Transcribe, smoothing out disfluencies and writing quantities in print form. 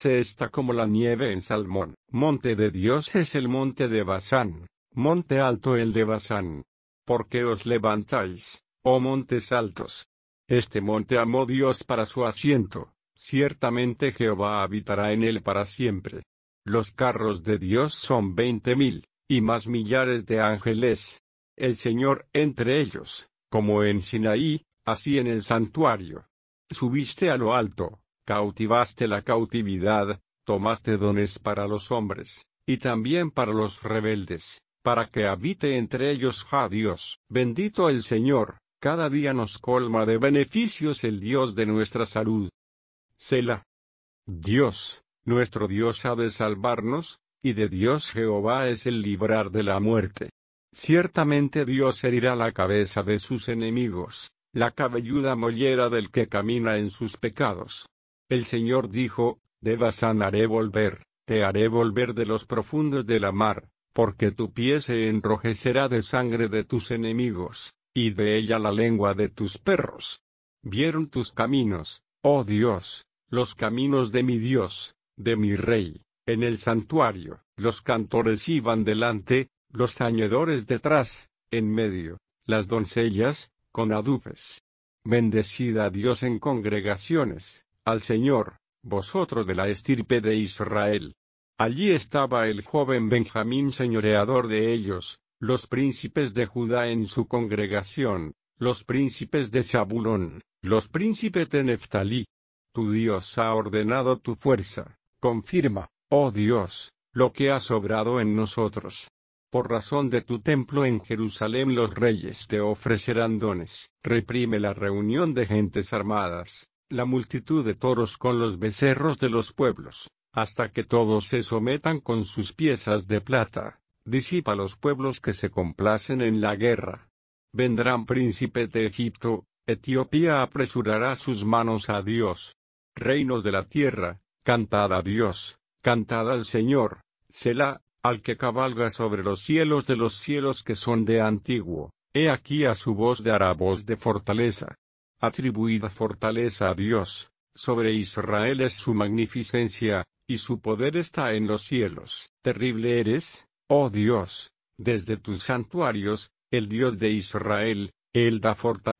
Se está como la nieve en Salmón. Monte de Dios es el monte de Basán, monte alto el de Basán. ¿Por qué os levantáis, oh montes altos? Este monte amó Dios para su asiento, ciertamente Jehová habitará en él para siempre. Los carros de Dios son 20,000, y más millares de ángeles. El Señor entre ellos, como en Sinaí, así en el santuario. Subiste a lo alto, cautivaste la cautividad, tomaste dones para los hombres, y también para los rebeldes, para que habite entre ellos Dios. Bendito el Señor, cada día nos colma de beneficios el Dios de nuestra salud. Selah. Dios, nuestro Dios ha de salvarnos, y de Dios Jehová es el librar de la muerte. Ciertamente Dios herirá la cabeza de sus enemigos, la cabelluda mollera del que camina en sus pecados. El Señor dijo, de Basán haré volver, te haré volver de los profundos de la mar, porque tu pie se enrojecerá de sangre de tus enemigos, y de ella la lengua de tus perros. Vieron tus caminos, oh Dios, los caminos de mi Dios, de mi Rey, en el santuario. Los cantores iban delante, los tañedores detrás, en medio, las doncellas, con adufes. Bendecid a Dios en congregaciones, al Señor, vosotros de la estirpe de Israel. Allí estaba el joven Benjamín señoreador de ellos, los príncipes de Judá en su congregación, los príncipes de Zabulón, los príncipes de Neftalí. Tu Dios ha ordenado tu fuerza, confirma, oh Dios, lo que ha sobrado en nosotros. Por razón de tu templo en Jerusalén los reyes te ofrecerán dones. Reprime la reunión de gentes armadas, la multitud de toros con los becerros de los pueblos, hasta que todos se sometan con sus piezas de plata. Disipa los pueblos que se complacen en la guerra. Vendrán príncipes de Egipto, Etiopía apresurará sus manos a Dios. Reinos de la tierra, cantad a Dios, cantad al Señor, Selah, al que cabalga sobre los cielos de los cielos que son de antiguo. He aquí a su voz dará voz de fortaleza. Atribuid fortaleza a Dios, sobre Israel es su magnificencia, y su poder está en los cielos. Terrible eres, oh Dios, desde tus santuarios, el Dios de Israel, Él da fortaleza.